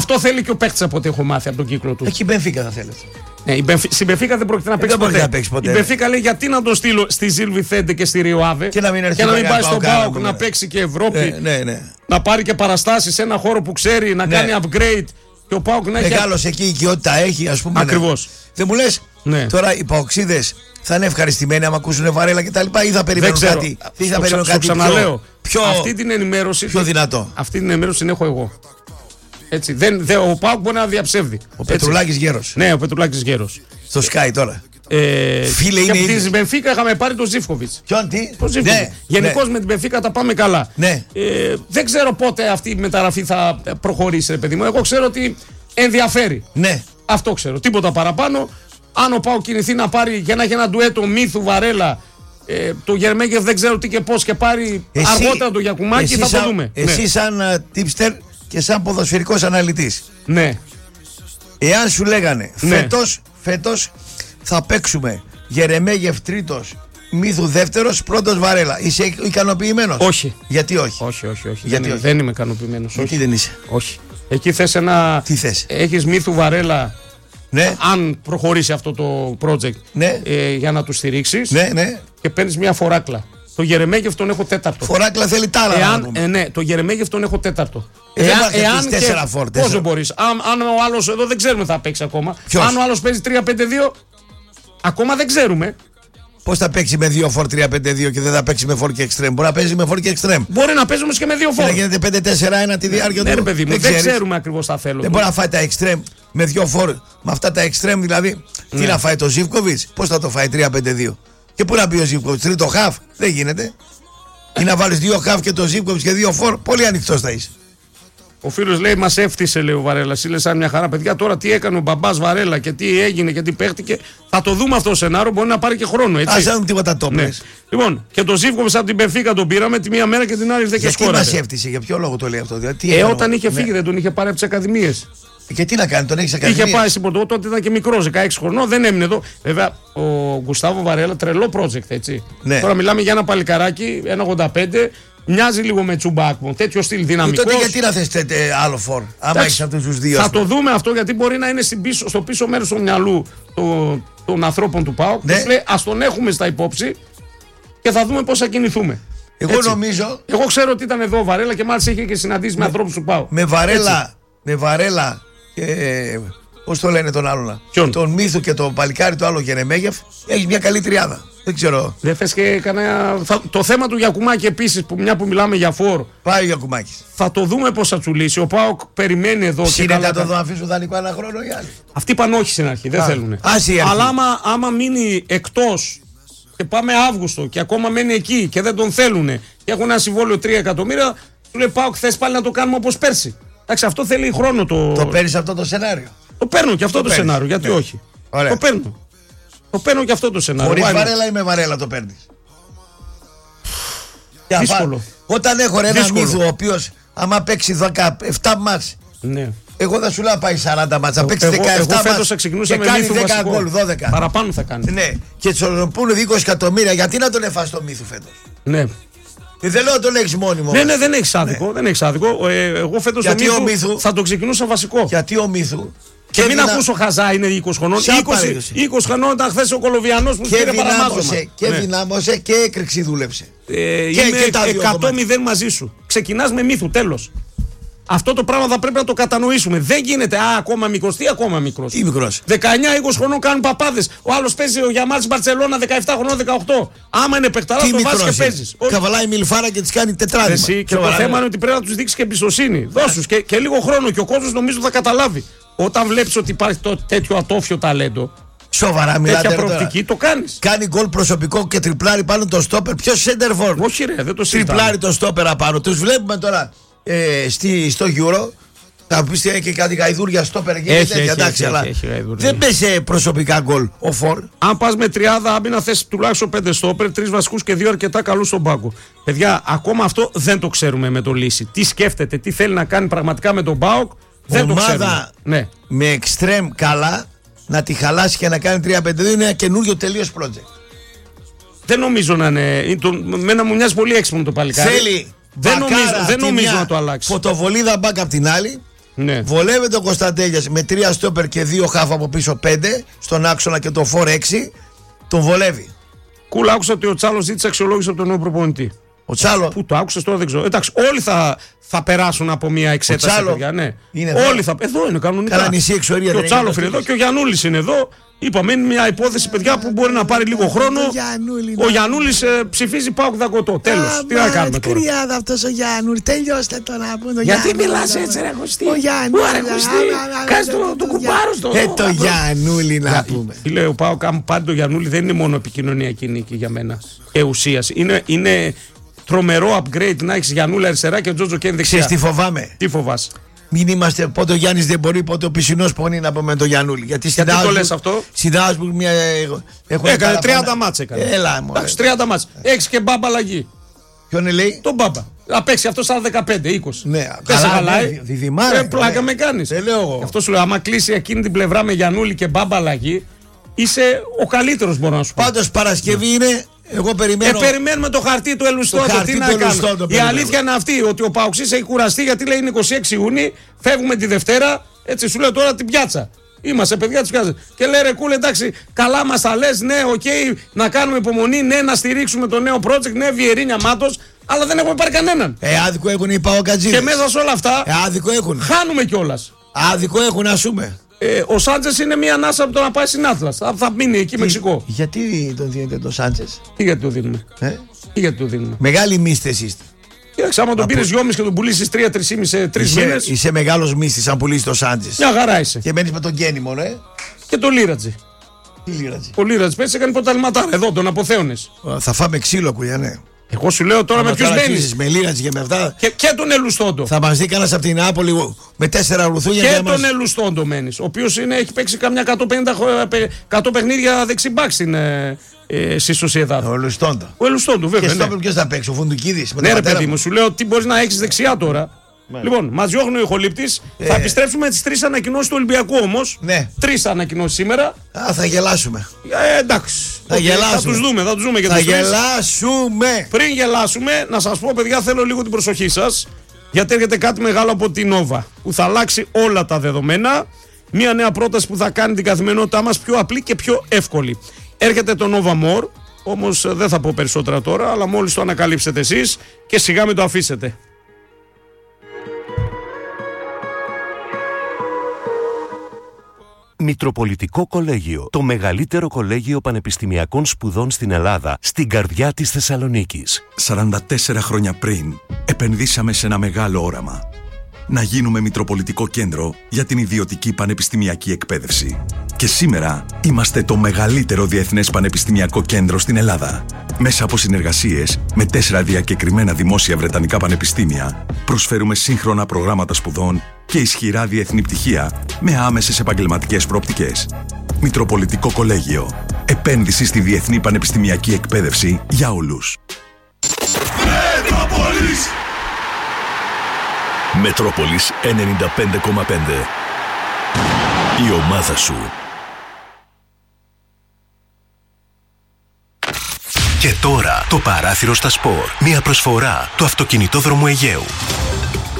Αυτό θέλει και ο παίκτης από ό,τι έχω μάθει από τον κύκλο του. Εκεί η Μπενφίκα θα θέλετε. Στην Μπενφίκα δεν πρόκειται να παίξει ποτέ. Η Μπενφίκα λέει γιατί να τον στείλω στη Ζιλ Βιθέντε και στη Ριοάδε και να μην πάει στον ΠΑΟΚ να παίξει και Ευρώπη. Να πάρει και παραστάσεις σε ένα χώρο που ξέρει, να κάνει upgrade. Και ο ΠΑΟΚ να έχει. Μεγάλος εκεί, οικειότητα έχει, ας πούμε. Ακριβώς. Δεν μου λες, τώρα οι παοξίδες θα είναι ευχαριστημένοι άμα ακούσουν Βαρέλα κτλ. Ή θα περιμένουν κάτι. Ξαναλέω. Αυτή την ενημέρωση. Πιο δυνατό. Αυτή την ενημέρωση την έχω εγώ. Έτσι, ο ΠΑΟΚ μπορεί να διαψεύδει. Ο Πετρουλάκης Γέρος. Ναι, ο Πετρουλάκης Γέρος. Στο Sky τώρα. Φίλε, και από την Μπενφίκα είχαμε πάρει τον Ζίβκοβιτς. Ποιον, τι? Γενικώς με την Μπενφίκα τα πάμε καλά. Δεν ξέρω πότε αυτή η μεταγραφή θα προχωρήσει, ρε παιδί μου. Εγώ ξέρω ότι ενδιαφέρει. Ναι. Αυτό ξέρω. Τίποτα παραπάνω. Αν ο ΠΑΟΚ κινηθεί να πάρει και να έχει ένα ντουέτο Μίθου Βαρέλα, το Γερμέγεφ δεν ξέρω τι και πώς και πάρει αργότερα το Γιακουμάκη, θα το δούμε. Εσύ σαν tipster και σαν ποδοσφαιρικός αναλυτής. Ναι. Εάν σου λέγανε φέτος θα παίξουμε Γερεμέγεφ τρίτος, Μίθου δεύτερος, πρώτος Βαρέλα. Είσαι ικανοποιημένος? Όχι. Γιατί όχι? Όχι. Δεν είμαι ικανοποιημένος. Γιατί δεν είσαι? Όχι. Εκεί θες ένα. Τι θες? Έχεις Μίθου Βαρέλα. Ναι. Αν προχωρήσει αυτό το project, ναι. Για να του στηρίξεις, ναι. Και παίρνεις μια φοράκλα. Το Γερεμέγεφ τον έχω τέταρτο. Φοράκλα θέλει τάλα. Ναι, το Γερεμέγεφ τον έχω τέταρτο. Εάν και 4 φόρ. Πόσο μπορείς. Αν ο άλλος εδώ δεν ξέρουμε θα παίξει ακόμα. Ποιος? Αν ο άλλος παίζει 3-5-2, ακόμα δεν ξέρουμε. Πώς θα παίξει με 2 φόρ 3-5-2 και δεν θα παίξει με φόρ και εξτρέμ? Μπορεί να παίζει με φόρ και εξτρέμ. Μπορεί να παίζει όμως και με 2 φόρ. Να γίνεται 5-4-1 τη διάρκεια του. Ναι, παιδί μου, δεν ξέρουμε ακριβώς θα θέλω. Δεν μπορεί να φάει τα εξτρέμ με 2 φόρ. Με αυτά τα εξτρέμ δηλαδή. Τι να φάει το Ζίβκοβιτς? Πώς θα το φάει 3-5-2? Και πού να μπει ο Ζίβκοβιτς? Τρίτο χαφ? Δεν γίνεται. Ή να βάλεις 2 χαφ και το Ζίβκοβιτς και 2 φόρ? Πολύ ανοιχτός θα είσαι. Ο φίλος λέει: μας έφτιασε, λέει ο Βαρέλας. Ile σαν μια χαρά, παιδιά. Τώρα τι έκανε ο μπαμπάς Βαρέλα και τι έγινε και τι παίχτηκε. Θα το δούμε αυτό το σενάριο. Μπορεί να πάρει και χρόνο. Έτσι. Ας δεν τίποτα το πες. Λοιπόν, και το Ζίβκοβιτς από την Μπενφίκα τον πήραμε τη μία μέρα και την άλλη δεν και σκόραρε. Γιατί μας έφτιασε, για ποιο λόγο το λέει αυτό? Δηλαδή, όταν είχε φύγει, δεν τον είχε πάρει από τις ακαδημίες. Και τι να κάνει, τον έχει ακαδημίες? Είχε πάει στην Πορτογάλη, τότε ήταν και μικρός, 16 χρονών, δεν έμεινε εδώ. Βέβαια, ο Γκουστάβο Βαρέλα, τρελό project, έτσι. Ναι. Τώρα μιλάμε για ένα παλικαράκι, 1,85. Μοιάζει λίγο με Τσουμπάκμο, τέτοιο στυλ δυναμικός. Τότε γιατί να θες άλλο φόρ, άμα έχεις αυτούς τους δύο? Θα το δούμε αυτό, γιατί μπορεί να είναι στο πίσω μέρος του μυαλού των ανθρώπων του ΠΑΟΚ. Ναι. Λέει, ας τον έχουμε στα υπόψη και θα δούμε πώς θα κινηθούμε. Εγώ ξέρω ότι ήταν εδώ ο Βαρέλα και μάλιστα είχε και συναντήσει με ανθρώπους του ΠΑΟΚ. Με Βαρέλα και πώς το λένε τον άλλον? Τον Μίθου και τον παλικάρι το άλλο Γερεμέγεφ. Έχει μια καλή τριάδα. Δεν ξέρω. Δεν θες και κανένα. Το θέμα του Γιακουμάκη επίσης, μια που μιλάμε για φόρ. Πάει ο Γιακουμάκης. Θα το δούμε πώς θα τσουλήσει. Ο ΠΑΟΚ περιμένει εδώ. Συνετά το δω, αφήσουν δανεικό ένα χρόνο οι άλλοι. Αυτοί είπαν όχι στην αρχή, δεν θέλουν. Αλλά άμα μείνει εκτός και πάμε Αύγουστο και ακόμα μένει εκεί και δεν τον θέλουν και έχουν ένα συμβόλαιο 3 εκατομμύρια, του λέει ΠΑΟΚ, θες πάλι να το κάνουμε όπως πέρσι. Εντάξει, αυτό θέλει χρόνο. Το παίρνεις αυτό το σενάριο? Το παίρνω και αυτό το σενάριο, γιατί όχι. Το παίρνω. Το παίρνω και αυτό το σενάριο. Χωρίς Βαρέλα ή με Βαρέλα το παίρνεις? Δύσκολο. Όταν έχω ένα Μίθου ο οποίος άμα παίξει 17 μάτς, ναι. Εγώ δεν σου λέω πάει 40 μάτς, θα παίξει 17 μάτς και κάνει 10 γκολ, 12. Παραπάνω θα κάνει. Ναι. Και του πούνε 20 εκατομμύρια, γιατί να τον εφάς το Μίθου φέτος? Ναι. Δεν λέω να τον έχεις μόνιμο. Ναι, δεν έχεις άδικο. Δεν έχεις άδικο. Εγώ φέτος το Μίθου θα το ξεκινούσα βασικό. Γιατί ο Μίθου? Και μην ακούσω χαζά, είναι 20 χρονών. 20 χρονών ήταν χθες ο Κολοβιανός που πήρε παραμάζωμα. Και δυνάμωσε και έκρηξη δούλεψε. Είμαι 100-0 μαζί σου. Ξεκινάς με Μίθου, τέλος. Αυτό το πράγμα θα πρέπει να το κατανοήσουμε. Δεν γίνεται. Ακόμα μικρός. Τι ακόμα μικρός? Τι μικρός? 19-20 χρονών κάνουν παπάδες. Ο άλλος παίζει ο Γιαμάλης Μπαρτσελώνα 17 χρονών, 18. Άμα είναι παιχταράς, το βάζεις και παίζεις. Καβαλάει μιλφάρα και τις κάνει τετράδημα. Και το θέμα είναι ότι πρέπει να τους δείξεις και εμπιστοσύνη. Δώσους και λίγο χρόνο και ο κόσμος νομίζω θα καταλάβει. Όταν βλέπεις ότι υπάρχει τέτοιο ατόφιο ταλέντο. Σοβαρά μιλάτε? Τέτοια προοπτική το κάνεις. Κάνει γκολ προσωπικό και τριπλάρει πάνω το στόπερ. Ποιος center for? Όχι, ρε, δεν το συζητάμε. Τριπλάρει το στόπερ απάνω. Τους βλέπουμε τώρα στο Euro. Θα πεις και κάτι γαϊδούρια στόπερ γίνεται. Εντάξει, αλλά δεν πέσε προσωπικά γκολ ο Φορ. Αν πας με τριάδα άμυνα, θες τουλάχιστον 5 στόπερ, 3 βασικούς και 2 αρκετά καλούς στον πάγκο. Παιδιά, ακόμα αυτό δεν το ξέρουμε με το Λύση. Τι σκέφτεται, τι θέλει να κάνει πραγματικά με τον ΠΑΟΚ. Δεν το ξέρουμε. Ναι. Με εξτρέμ καλά να τη χαλάσει και να κάνει 3-5-2 είναι ένα καινούριο τελείως project. Δεν νομίζω να είναι. Μένα μου μοιάζει πολύ έξυπνο το παλικάρι. Θέλει δεν νομίζω να το αλλάξει. Φωτοβολίδα μπακ απ' την άλλη Ναι. Βολεύεται ο Κωνσταντέλιας με 3 στόπερ και 2 χαφ από πίσω 5 στον άξονα και το 4-6. Τον βολεύει. Κούλα, άκουσα ότι ο Τσάλος ζήτησε αξιολόγηση από τον νέο προπονητή. Ο Τσάλο. Πού το άκουσες τώρα, δεν ξέρω. Εντάξει, όλοι θα περάσουν από μια εξέταση. Τσάλο, παιδιά, ναι. Είναι όλοι θα. Εδώ είναι κανονικά. Καλά, νησί εξορία. Και ο Τσάλοφ είναι εδώ και ο Γιαννούλης είναι εδώ. Είπαμε, είναι μια υπόθεση, παιδιά, που μπορεί να πάρει λίγο χρόνο. Ο Γιαννούλης ψηφίζει ΠΑΟΚ Δακοτό. Τέλος. Τι να κάνουμε τώρα. Κρυάδα αυτός ο Γιαννούλης. Τελειώστε το να πούμε. Γιατί μιλάς έτσι, ρε Κωστή. Ο Γιαννούλης. Κάτσε το κουμπάρο στο. Το Γιαννούλη να πούμε. Λέει ο ΠΑΟΚ, αν πάρει το Γιαννούλη, δεν είναι μόνο επικοινωνιακή νίκη για μένα. Ουσίας. Είναι τρομερό upgrade να έχει Γιαννούλη αριστερά και Τζότζο Κέν δεξιά. Ξέρεις τι φοβάμαι. Τι φοβάσαι. Μην είμαστε πότε ο Γιάννης δεν μπορεί, πότε ο Πισινός πονεί να πούμε τον Γιαννούλη. Γιατί το λες αυτό. Συντάσσου μια. Έκανε 30 μάτς. Έλα, μου. Εντάξει, 30 μάτς. Έχεις και Μπάμπα αλλαγή. Ποιον λέει? Τον Μπάμπα. Θα παίξει αυτό σαν 15-20. Ναι, δεν σε χαλάει. Διδυμάρα. Πλάκα με κάνεις. Δεν λέω εγώ. Αυτό σου λέω, άμα κλείσει εκείνη την πλευρά με Γιαννούλη και Μπάμπα αλλαγή, είσαι ο καλύτερος, μπορώ να σου πω. Πάντως Παρασκευή είναι. Εγώ περιμένω. Περιμένουμε το χαρτί του Ελουστόντο. Τι να κάνουμε. Η αλήθεια είναι αυτή, ότι ο Παοξής έχει κουραστεί γιατί λέει είναι 26 Ιούνιου, φεύγουμε τη Δευτέρα. Έτσι σου λέω τώρα την πιάτσα. Είμαστε παιδιά τη πιάτσα. Και λέει ρε Κούλε, εντάξει, καλά μας τα λες, ναι, οκ, να κάνουμε υπομονή, ναι, να στηρίξουμε το νέο project, ναι, Βιερίνια Μάτος, αλλά δεν έχουμε πάρει κανέναν. Άδικο έχουν οι Παοκατζίδες. Και μέσα σε όλα αυτά. Άδικο έχουν. Χάνουμε κιόλας. Άδικο έχουν, ας πούμε. Ο Σάντζες είναι μια ανάσα από το να πάει στην Άτλας. Θα μείνει εκεί Μεξικό. Γιατί τον δίνετε το Σάντζες? Τι γιατί το δίνουμε. Τι γιατί το δίνουμε. Μεγάλη μίσθες είστε. Κοίταξε, άμα τον πήρες 2,5 και τον πουλήσεις 3-3,5 σε 3 μήνες. Είσαι μεγάλος μίσθης αν πουλήσεις το Σάντζες. Μια χαρά είσαι. Και μένεις με τον Γκένι μόνο, Και το Λίρατζι. Τι Λίρατζι? Ο Λίρατζι πέρσι έκανε πρωταλματάρα. Εδώ τον αποθέωνες. Θα φάμε ξύλο, κουλιανέ. Εγώ σου λέω τώρα με ποιους μένεις. Με Λίρατζι και με αυτά. Και τον Ελουστόντο. Θα μας δει κανένας από την Νεάπολη με 4 ρουθούνια. Και τον Ελουστόντο μένεις. Ο οποίος έχει παίξει καμιά 150 παιχνίδια δεξιμπάκ στη Σοσιεδάδ. Ο Ελουστόντο. Ο Ελουστόντο, βέβαια. Και στόπερ ποιος θα παίξει, ο Φουντουκίδης? Ναι, ρε παιδί μου, σου λέω τι μπορείς να έχεις δεξιά τώρα. Λοιπόν, μας διώχνει ο Ηχολήπτης. Θα επιστρέψουμε τις 3 ανακοινώσεις του Ολυμπιακού όμως. Ναι. 3 ανακοινώσεις σήμερα. Θα γελάσουμε. Εντάξει. Θα γελάσουμε. Θα τους δούμε και θα γελάσουμε. Πριν γελάσουμε, να σας πω, παιδιά, θέλω λίγο την προσοχή σας. Γιατί έρχεται κάτι μεγάλο από την Nova που θα αλλάξει όλα τα δεδομένα. Μια νέα πρόταση που θα κάνει την καθημερινότητά μας πιο απλή και πιο εύκολη. Έρχεται το Nova More. Όμως δεν θα πω περισσότερα τώρα, αλλά μόλις το ανακαλύψετε εσείς και σιγά μην το αφήσετε. Μητροπολιτικό Κολέγιο, το μεγαλύτερο κολέγιο πανεπιστημιακών σπουδών στην Ελλάδα, στην καρδιά της Θεσσαλονίκης. 44 χρόνια πριν, επενδύσαμε σε ένα μεγάλο όραμα. Να γίνουμε Μητροπολιτικό Κέντρο για την ιδιωτική πανεπιστημιακή εκπαίδευση. Και σήμερα είμαστε το μεγαλύτερο διεθνές πανεπιστημιακό κέντρο στην Ελλάδα. Μέσα από συνεργασίες με 4 διακεκριμένα δημόσια βρετανικά πανεπιστήμια, προσφέρουμε σύγχρονα προγράμματα σπουδών και ισχυρά διεθνή πτυχία με άμεσες επαγγελματικές προοπτικές. Μητροπολιτικό Κολέγιο. Επένδυση στη διεθνή πανεπιστημιακή εκπαίδευση για όλους. Μετρόπολης 95,5. Η ομάδα σου. Και τώρα το παράθυρο στα σπορ. Μια προσφορά του Αυτοκινητόδρομου Αιγαίου.